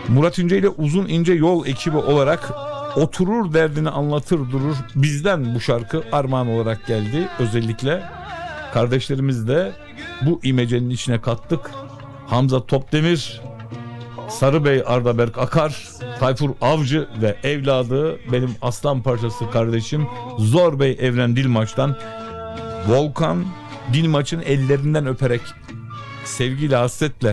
Murat İnce ile Uzun İnce Yol ekibi olarak oturur derdini anlatır durur. Bizden bu şarkı armağan olarak geldi. Özellikle kardeşlerimiz de bu imecenin içine kattık. Hamza Topdemir, Sarıbey Ardaberk Akar, Tayfur Avcı ve evladı benim aslan parçası kardeşim Zorbey Evren Dilmaç'tan Volkan Dilmaç'ın ellerinden öperek sevgiyle hasretle